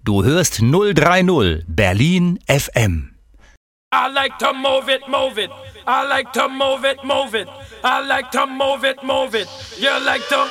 Du hörst 030 Berlin FM. I like to move it, move it. I like to move it, move it. I like to move it, move it. You like to